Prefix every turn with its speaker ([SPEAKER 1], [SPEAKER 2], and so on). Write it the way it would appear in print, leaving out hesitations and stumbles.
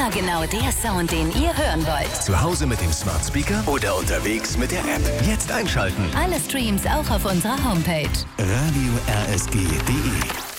[SPEAKER 1] Immer genau der Sound, den ihr hören wollt.
[SPEAKER 2] Zu Hause mit dem Smart Speaker oder unterwegs mit der App. Jetzt einschalten.
[SPEAKER 1] Alle Streams auch auf unserer Homepage.
[SPEAKER 2] Radio RSG.de